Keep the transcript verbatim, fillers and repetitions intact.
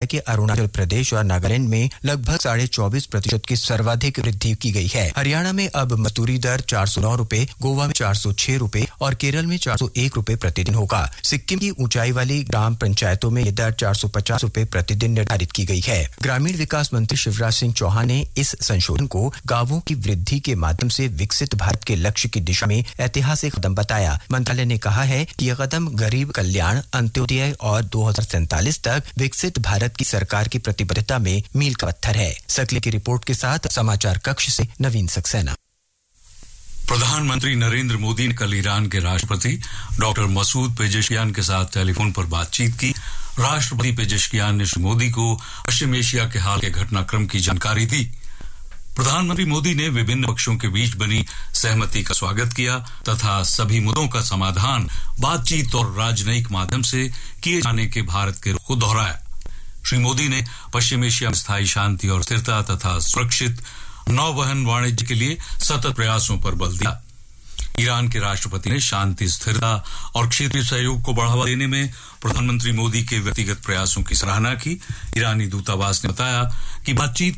कि अरुणाचल प्रदेश और नागालैंड में लगभग साढ़े चौबीस प्रतिशत की सर्वाधिक वृद्धि की गई है। हरियाणा में अब मजदूरी दर चार सौ नौ रुपए, गोवा में चार सौ छह रुपए और केरल में चार सौ एक रुपए प्रतिदिन होगा। सिक्किम की ऊंचाई वाली ग्राम पंचायतों में यह दर चार सौ पचास रुपए प्रतिदिन निर्धारित की गई है। ग्रामीण विकास मंत्री शिवराज सिंह चौहान ने इस संशोधन को गांवों की वृद्धि के माध्यम से विकसित भारत के लक्ष्य की दिशा में ऐतिहासिक कदम बताया। मंत्रालय ने कहा है कि यह कदम गरीब कल्याण, अंत्योदय और दो हज़ार सैंतालीस तक विकसित भारत की सरकार की प्रतिबद्धता में मील का पत्थर है। सकले की रिपोर्ट के साथ समाचार कक्ष से नवीन सक्सेना। प्रधानमंत्री नरेंद्र मोदी ने कल ईरान के राष्ट्रपति डॉक्टर मसूद पेजेशकियान के साथ टेलीफोन पर बातचीत की। राष्ट्रपति पेजेशकियान ने श्री मोदी को पश्चिम एशिया के हाल के घटनाक्रम की जानकारी दी। प्रधानमंत्री मोदी ने विभिन्न पक्षों के बीच बनी सहमति का स्वागत किया तथा सभी मुद्दों का समाधान बातचीत और राजनयिक माध्यम से किए जाने के भारत के रुख को दोहराया। श्री मोदी ने पश्चिम एशिया में स्थायी शांति और स्थिरता तथा सुरक्षित नौवहन वाणिज्य के लिए सतत प्रयासों पर बल दिया। ईरान के राष्ट्रपति ने शांति, स्थिरता और क्षेत्रीय सहयोग को बढ़ावा देने में प्रधानमंत्री मोदी के व्यक्तिगत प्रयासों की सराहना की। ईरानी दूतावास ने बताया कि बातचीत